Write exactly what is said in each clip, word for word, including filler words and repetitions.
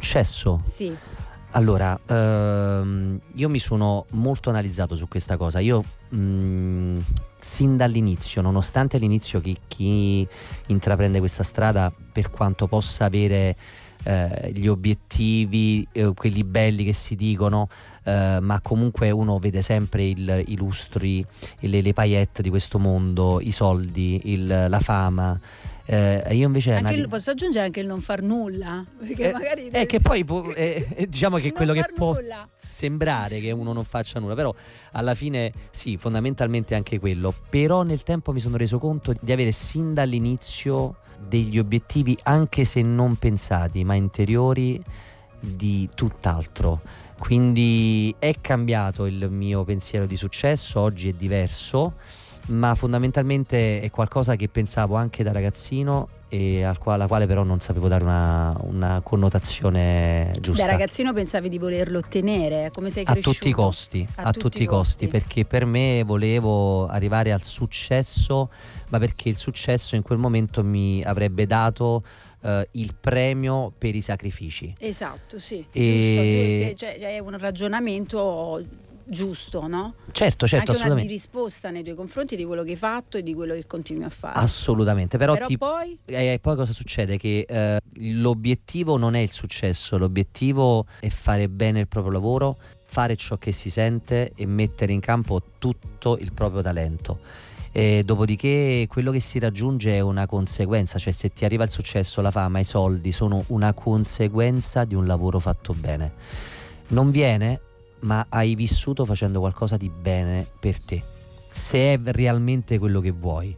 successo? Sì. Allora, ehm, io mi sono molto analizzato su questa cosa. Io mh, sin dall'inizio, nonostante all'inizio chi, chi intraprende questa strada, per quanto possa avere eh, gli obiettivi, eh, quelli belli che si dicono, eh, ma comunque uno vede sempre il, i lustri, le, le paillette di questo mondo, i soldi, il, la fama. Eh, io invece anche anali- il, posso aggiungere anche il non far nulla, perché eh, magari è che poi può- eh, eh, diciamo che non quello che far può nulla. sembrare che uno non faccia nulla, però alla fine sì, fondamentalmente anche quello. Però nel tempo mi sono reso conto di avere sin dall'inizio degli obiettivi, anche se non pensati, ma interiori, di tutt'altro. Quindi è cambiato il mio pensiero di successo, oggi è diverso, ma fondamentalmente è qualcosa che pensavo anche da ragazzino e al quale, alla quale però non sapevo dare una, una connotazione giusta. Da ragazzino pensavi di volerlo ottenere, come sei A cresciuto? tutti i costi, a, tutti i costi, perché per me volevo arrivare al successo, ma perché il successo in quel momento mi avrebbe dato eh, il premio per i sacrifici. Esatto, sì. E... Giusto, cioè, è un ragionamento giusto, no? Certo, certo, anche assolutamente. una di risposta nei tuoi confronti di quello che hai fatto e di quello che continui a fare. Assolutamente, però, però ti... poi Eh, poi cosa succede? Che eh, l'obiettivo non è il successo, l'obiettivo è fare bene il proprio lavoro, fare ciò che si sente e mettere in campo tutto il proprio talento. E dopodiché quello che si raggiunge è una conseguenza, cioè se ti arriva il successo, la fama, i soldi sono una conseguenza di un lavoro fatto bene. Non viene, ma hai vissuto facendo qualcosa di bene per te, se è realmente quello che vuoi.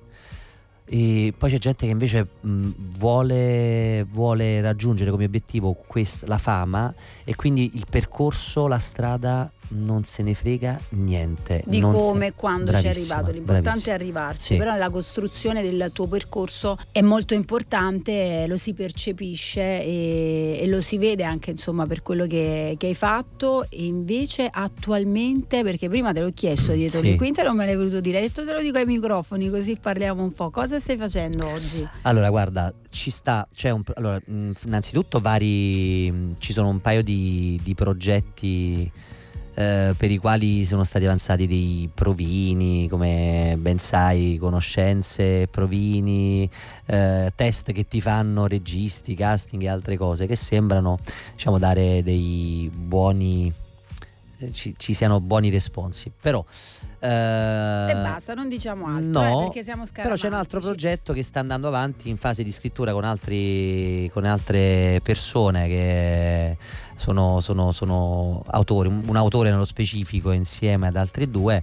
E poi c'è gente che invece mh, vuole, vuole raggiungere come obiettivo quest- la fama, e quindi il percorso, la strada non se ne frega niente di non come se... quando ci è Bravissima, arrivato, l'importante bravissima. è arrivarci, Sì. però la costruzione del tuo percorso è molto importante, lo si percepisce e, e lo si vede anche insomma per quello che, che hai fatto. E invece attualmente, perché prima te l'ho chiesto dietro Sì. le quinte, non me l'hai voluto dire, hai detto te lo dico ai microfoni così parliamo un po', cosa stai facendo oggi? Allora guarda, ci sta, c'è un allora mh, innanzitutto vari mh, ci sono un paio di, di progetti eh, per i quali sono stati avanzati dei provini, come ben sai, conoscenze, provini, eh, test che ti fanno registi, casting e altre cose che sembrano, diciamo, dare dei buoni eh, ci, ci siano buoni responsi, però eh, e basta, non diciamo altro, no, eh, perché siamo scaramantici. però c'è un altro progetto che sta andando avanti in fase di scrittura con altri con altre persone che sono, sono, sono autori, un, un autore nello specifico insieme ad altri due,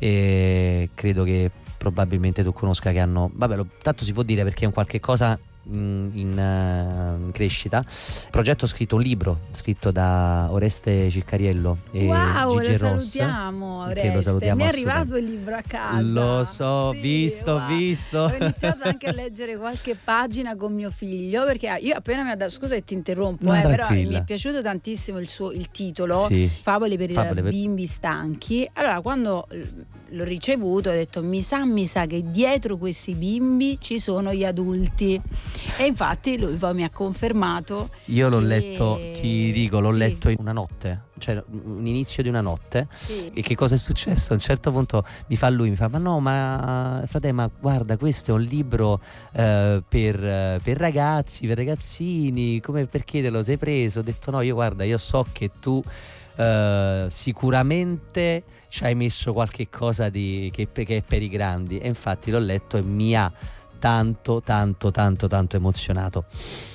e credo che probabilmente tu conosca, che hanno, vabbè, lo, tanto si può dire perché è un qualche cosa in, in, uh, in crescita. Il progetto, scritto un libro scritto da Oreste Ciccariello e wow, Gigi lo Ross, salutiamo, che Oreste. lo salutiamo. Mi è arrivato il libro a casa, lo so, sì, visto wow. visto Ho iniziato anche a leggere qualche pagina con mio figlio, perché io appena mi ha dato, scusa che ti interrompo, no, eh, però tranquilla. mi è piaciuto tantissimo il suo il titolo, sì. Favole per Favole i per... bimbi stanchi. Allora quando l'ho ricevuto ho detto mi sa mi sa che dietro questi bimbi ci sono gli adulti, e infatti lui poi mi ha confermato. Io l'ho che... letto, ti dico, l'ho sì. letto in una notte, cioè un inizio di una notte, sì. E che cosa è successo? A un certo punto mi fa lui, mi fa ma no ma frate, ma guarda, questo è un libro eh, per, per ragazzi, per ragazzini, come, perché te lo sei preso? Ho detto no, io guarda, io so che tu Uh, sicuramente ci hai messo qualche cosa di, che, che è per i grandi, e infatti l'ho letto e mi ha tanto tanto tanto tanto emozionato.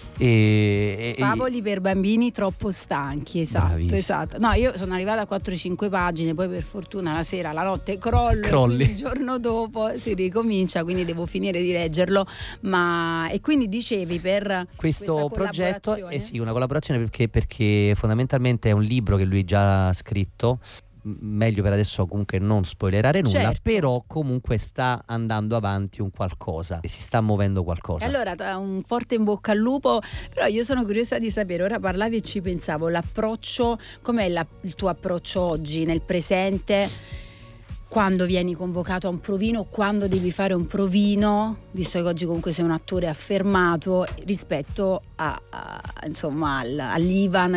E, Favoli e, per bambini troppo stanchi, esatto, bravissimo. esatto. No, io sono arrivata a quattro cinque pagine, poi per fortuna la sera, la notte crollo, Crolli. E il giorno dopo si ricomincia, quindi devo finire di leggerlo. Ma e quindi dicevi per questo progetto è eh sì, una collaborazione, perché, perché fondamentalmente è un libro che lui già ha scritto. Meglio per adesso comunque non spoilerare nulla, certo. Però comunque sta andando avanti un qualcosa e si sta muovendo qualcosa. E allora un forte in bocca al lupo. Però io sono curiosa di sapere, ora parlavi e ci pensavo, l'approccio, com'è la, il tuo approccio oggi nel presente, quando vieni convocato a un provino, quando devi fare un provino, visto che oggi comunque sei un attore affermato, rispetto a, a insomma al, all'Ivan